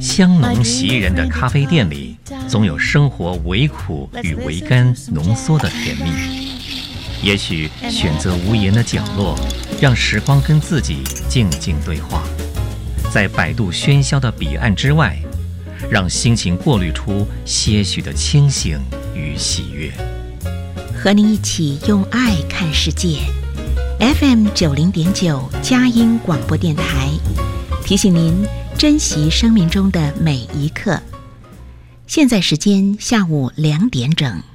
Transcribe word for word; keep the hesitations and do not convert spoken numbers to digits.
香浓袭人的咖啡店里，总有生活微苦与微甘浓缩的甜蜜。也许选择无言的角落，让时光跟自己静静对话，在百度喧嚣的彼岸之外，让心情过滤出些许的清醒与喜悦。 和您一起用爱看世界。 F M 九零点九佳音广播电台，提醒您珍惜生命中的每一刻。现在时间下午两点整。